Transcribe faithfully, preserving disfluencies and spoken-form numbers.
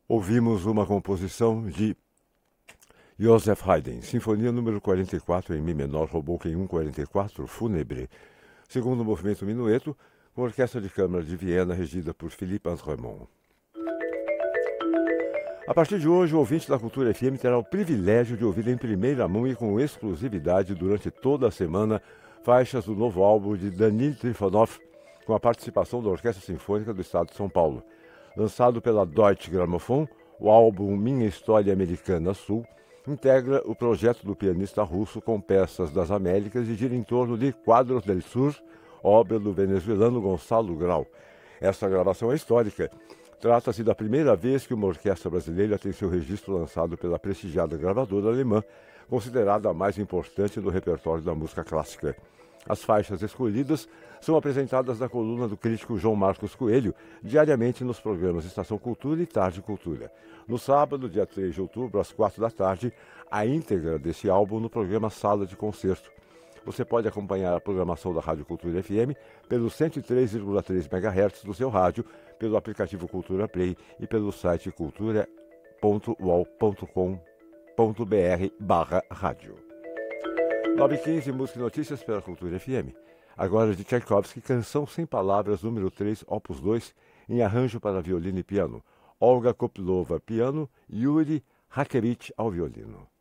Ouvimos uma composição de Joseph Haydn, Sinfonia número quarenta e quatro em Mi menor, Hoboken cento e quarenta e quatro, Fúnebre. Segundo movimento minueto, com a Orquestra de Câmara de Viena, regida por Philippe Andremont. A partir de hoje, o ouvinte da Cultura F M terá o privilégio de ouvir em primeira mão e com exclusividade durante toda a semana faixas do novo álbum de Danil Trifonov, com a participação da Orquestra Sinfônica do Estado de São Paulo. Lançado pela Deutsche Grammophon, o álbum Minha História Americana Sul integra o projeto do pianista russo com peças das Américas e gira em torno de Quadros del Sur, obra do venezuelano Gonçalo Grau. Essa gravação é histórica. Trata-se da primeira vez que uma orquestra brasileira tem seu registro lançado pela prestigiada gravadora alemã, considerada a mais importante do repertório da música clássica. As faixas escolhidas são apresentadas na coluna do crítico João Marcos Coelho, diariamente nos programas Estação Cultura e Tarde Cultura. No sábado, dia três de outubro, às quatro da tarde, a íntegra desse álbum no programa Sala de Concerto. Você pode acompanhar a programação da Rádio Cultura F M pelo cento e três vírgula três megahertz do seu rádio, pelo aplicativo Cultura Play e pelo site cultura ponto u o l ponto com ponto b r barra rádio. nove e quinze, Música e Notícias pela Cultura F M. Agora de Tchaikovsky, Canção Sem Palavras, número três, opus dois, em arranjo para violino e piano. Olga Kopylova, piano, Yuri Hakevich ao violino.